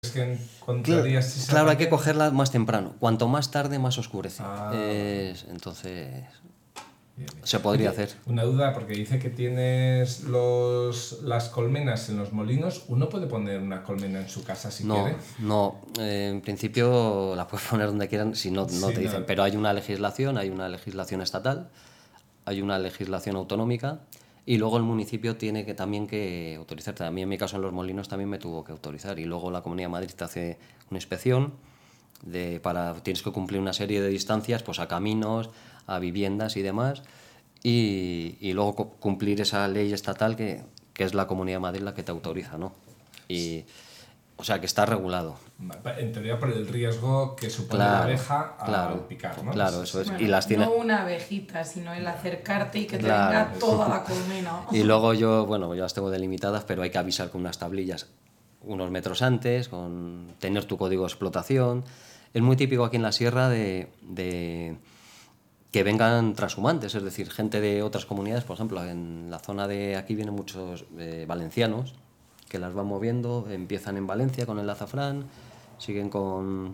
Es que encontrarías esa Claro, hay que mañana. cogerla más temprano. Cuanto más tarde, más oscurece. Ah. Entonces, Bien. se podría Oye, hacer. una duda, porque dice que tienes las colmenas en los molinos. ¿Uno puede poner una colmena en su casa si No, quiere? no. En principio la puedes poner donde quieran si no, no Sí, te no. dicen. Pero hay una legislación estatal, hay una legislación autonómica y luego el municipio tiene que también que autorizarte. A mí en mi caso en Los Molinos también me tuvo que autorizar y luego la Comunidad de Madrid te hace una inspección tienes que cumplir una serie de distancias pues a caminos, a viviendas y demás y luego cumplir esa ley estatal que es la Comunidad de Madrid la que te autoriza, ¿no? Y, o sea que está regulado. En teoría por el riesgo que supone la Claro, abeja al claro, picar, ¿no? claro, eso es. Bueno, Y las tiene. no una abejita, sino el acercarte y que te Claro. venga toda la colmena. Y luego yo las tengo delimitadas, pero hay que avisar con unas tablillas unos metros antes, con tener tu código de explotación. Es muy típico aquí en la sierra de que vengan trashumantes, es decir, gente de otras comunidades. Por ejemplo, en la zona de aquí vienen muchos valencianos que las van moviendo, empiezan en Valencia con el azafrán, siguen con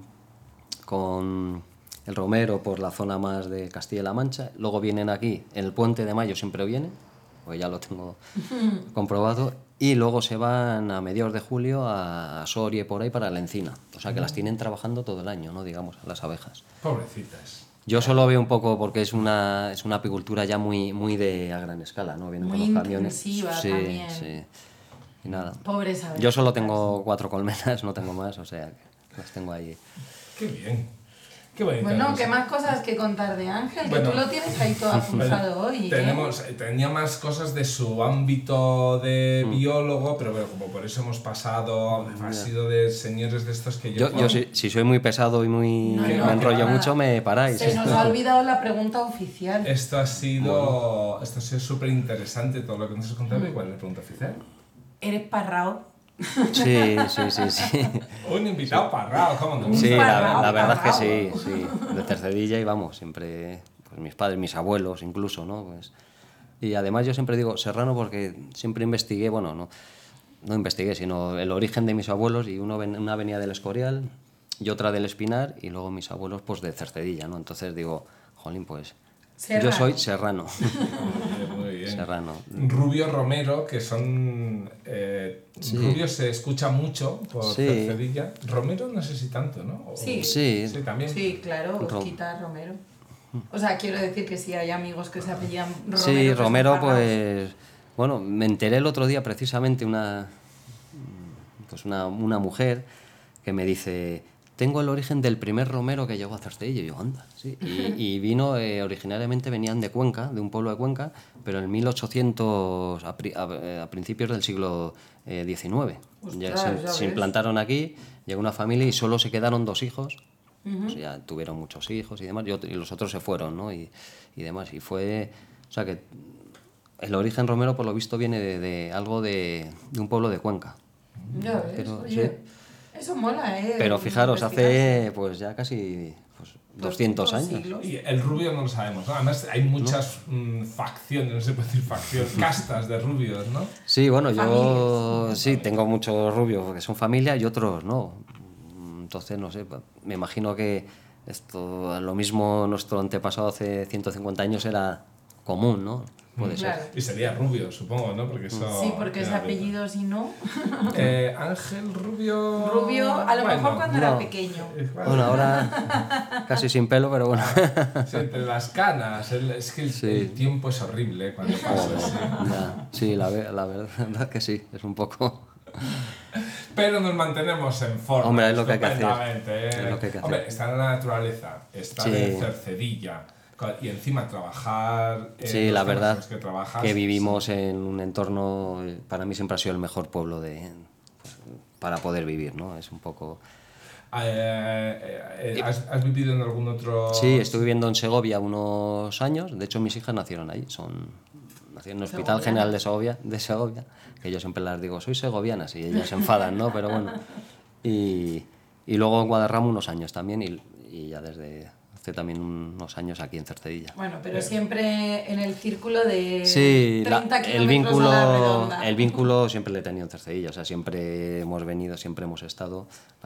el romero por la zona más de Castilla-La Mancha, luego vienen aquí, en el Puente de Mayo siempre vienen, pues ya lo tengo comprobado, y luego se van a mediados de julio a Soria y por ahí para la encina, o sea que las tienen trabajando todo el año, ¿no? Digamos, las abejas. Pobrecitas. Yo solo veo un poco porque es una apicultura ya muy a gran escala, ¿no? Vienen Muy con los camiones. intensiva Sí, también. sí. Y nada. Pobres abejas. Yo solo tengo 4 colmenas, no tengo más, o sea que las tengo ahí. Qué bien. Qué bonito. Bueno, ¿qué más cosas que contar de Ángel? Bueno. Que tú lo tienes ahí todo apunzado hoy. Tenía más cosas de su ámbito de biólogo, pero bueno, como por eso hemos pasado, ha sido de señores de estos que yo... Yo si soy muy pesado y No, me no, enrollo nada. mucho, me paráis. Se nos ha olvidado la pregunta oficial. Esto ha sido súper interesante todo lo que nos has contado. ¿Y cuál es la pregunta oficial? ¿Eres parrao? Sí. Un invitado parrao, ¿cómo no? Sí, parrao, la verdad parrao. es que sí. De Cercedilla y vamos, siempre, pues mis padres, mis abuelos incluso, ¿no? Pues, y además yo siempre digo serrano porque siempre investigué, bueno, no investigué, sino el origen de mis abuelos y una venía del Escorial y otra del Espinar y luego mis abuelos pues de Cercedilla, ¿no? Entonces digo, jolín, pues yo soy serrano. Muy bien. Serrano. Rubio Romero, que son... Rubio se escucha mucho por Cercedilla. Romero no sé si tanto, ¿no? Sí. Sí. Sí, también. Sí, claro, Osquita Romero. O sea, quiero decir que sí, hay amigos que se apellidan Romero. Sí, que son Romero, parraos. pues... Bueno, me enteré el otro día precisamente una mujer que me dice, tengo el origen del primer romero que llegó a Cercedilla. Y yo, anda, sí. Y vino, originariamente venían de Cuenca, de un pueblo de Cuenca, pero en 1800, a principios del siglo XIX. Ostras, Se implantaron aquí, llegó una familia y solo se quedaron 2 hijos. Pues ya tuvieron muchos hijos y demás, y los otros se fueron, ¿no? Y demás. Y fue... O sea que el origen romero, por lo visto, viene de algo de un pueblo de Cuenca. Ya ves, Pero, oye, eso mola, ¿eh? Pero fijaros, hace pues ya casi 200 años. siglos. Y el rubio no lo sabemos, ¿no? Además hay muchas facciones, no se puede decir facción, castas de rubios, ¿no? Sí, bueno, yo Familias. sí tengo muchos rubios que son familia y otros no. Entonces, no sé, me imagino que esto, lo mismo nuestro antepasado hace 150 años era común, ¿no? Puede Claro. ser. Y sería rubio, supongo, ¿no? Porque eso... Sí, porque ese apellido, si no. Ángel Rubio... Rubio, a lo Bueno, mejor cuando era no. pequeño. Bueno, ahora casi sin pelo, pero bueno. Sí, entre las canas, es que el tiempo es horrible cuando pasa así. Ya, sí, la verdad que sí, es un poco... Pero nos mantenemos en forma. Hombre, es lo que hay que hacer. estupendamente, ¿eh? Es lo que hay que hacer. Hombre, estar en la naturaleza, estar Sí. en Cercedilla y encima trabajar Sí, la los temas en verdad los que trabajas, que vivimos en un entorno, para mí siempre ha sido el mejor pueblo para poder vivir, ¿no? Es un poco... ¿Has vivido en algún otro...? Sí, estuve viviendo en Segovia unos años, de hecho mis hijas nacieron ahí, nacieron en el Hospital General de Segovia, que yo siempre las digo, soy segovianas, y ellas se enfadan, ¿no? Pero bueno, y luego en Guadarrama unos años también, y ya desde hace también unos años aquí en Cercedilla. Bueno, pero siempre en el círculo de Sí, 30 kilómetros a la redonda. el vínculo siempre lo he tenido en Cercedilla, o sea, siempre hemos venido, siempre hemos estado.